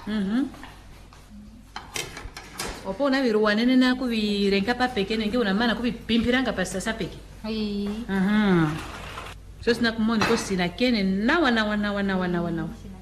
Opo na viruwa nene na kuvirenka pa peke nenge una mana kuvipimpiranga pa sasa peke. So sina kumoni ko sina kene nawa.